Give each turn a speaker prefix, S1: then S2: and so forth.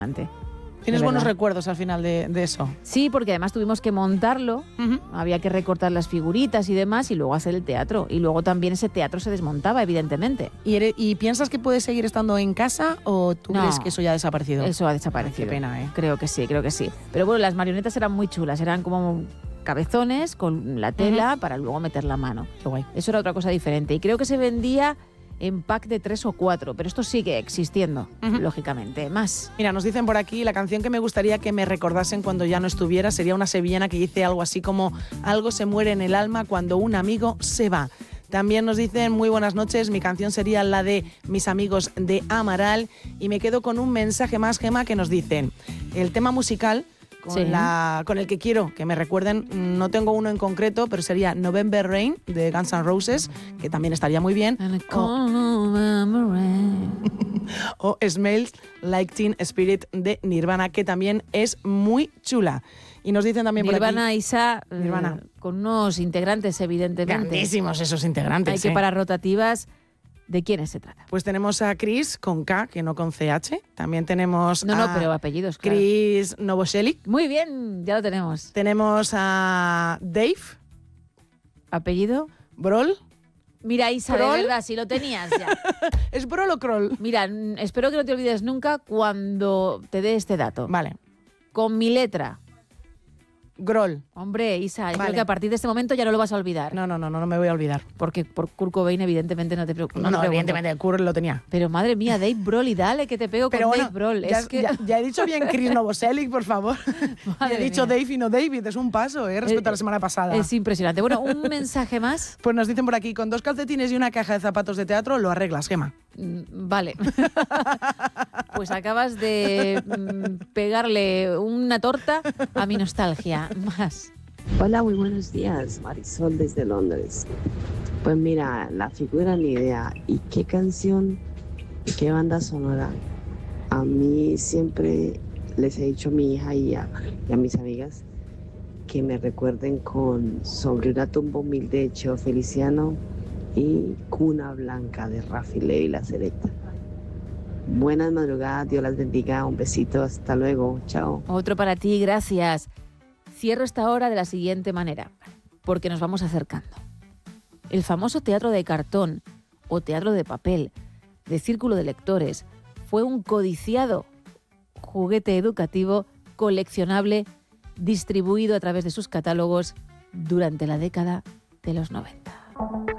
S1: ¿Tienes buenos recuerdos al final de eso?
S2: Sí, porque además tuvimos que montarlo, había que recortar las figuritas y demás y luego hacer el teatro. Y luego también ese teatro se desmontaba, evidentemente.
S1: ¿Y piensas que puedes seguir estando en casa o tú crees que eso ya ha desaparecido?
S2: Eso ha desaparecido.
S1: Qué pena, ¿eh?
S2: Creo que sí. Pero bueno, las marionetas eran muy chulas, eran como cabezones con la tela para luego meter la mano.
S1: Qué guay.
S2: Eso era otra cosa diferente. Y creo que se vendía en pack de 3 o 4, pero esto sigue existiendo, lógicamente. Más.
S1: Mira, nos dicen por aquí, la canción que me gustaría que me recordasen cuando ya no estuviera sería una sevillana que dice algo así como algo se muere en el alma cuando un amigo se va. También nos dicen, muy buenas noches, mi canción sería la de Mis amigos de Amaral, y me quedo con un mensaje más, Gemma, que nos dicen, el tema musical con el que quiero que me recuerden, no tengo uno en concreto, pero sería November Rain de Guns N' Roses, que también estaría muy bien, o Smells Like Teen Spirit de Nirvana, que también es muy chula. Y nos dicen también
S2: Nirvana,
S1: por aquí...
S2: Isa,
S1: Nirvana.
S2: Con unos integrantes, evidentemente.
S1: Grandísimos esos integrantes.
S2: Hay que parar rotativas. ¿De quiénes se trata?
S1: Pues tenemos a Chris con K, que no con CH. También tenemos
S2: pero apellidos, claro.
S1: Chris Novoselic.
S2: Muy bien, ya lo tenemos.
S1: Tenemos a Dave.
S2: ¿Apellido?
S1: Broll.
S2: Mira, Isa,
S1: ¿Kroll?
S2: de verdad, si lo tenías ya.
S1: ¿Es Broll o Kroll?
S2: Mira, espero que no te olvides nunca cuando te dé este dato.
S1: Vale.
S2: Con mi letra.
S1: Groll.
S2: Hombre, Isa,
S1: Vale.
S2: creo que a partir de este momento ya no lo vas a olvidar.
S1: No me voy a olvidar.
S2: Porque por Kurt Cobain, evidentemente, no te preocupes.
S1: No, evidentemente, Kurt lo tenía.
S2: Pero madre mía, Dave Grohl, y dale, que te pego
S1: Pero
S2: con
S1: bueno,
S2: Dave Grohl.
S1: Ya he dicho bien Chris Novoselic, por favor.
S2: Madre
S1: He dicho
S2: mía.
S1: Dave y no David, es un paso, respecto a la semana pasada.
S2: Es impresionante. Bueno, un mensaje más.
S1: Pues nos dicen por aquí, con 2 calcetines y una caja de zapatos de teatro lo arreglas, Gemma.
S2: Vale. Pues acabas de pegarle una torta a mi nostalgia. Más.
S3: Hola, muy buenos días, Marisol desde Londres. Pues mira, la figura ni idea. ¿Y qué canción, qué banda sonora? A mí siempre les he dicho a mi hija y a mis amigas que me recuerden con Sobre una tumba humilde de Cheo Feliciano y Cuna Blanca de Rafi Ley y La Selecta. Buenas madrugadas, Dios las bendiga, un besito, hasta luego, chao.
S2: Otro para ti, gracias. Cierro esta hora de la siguiente manera, porque nos vamos acercando. El famoso teatro de cartón o teatro de papel, de círculo de lectores, fue un codiciado juguete educativo coleccionable distribuido a través de sus catálogos durante la década de los 90.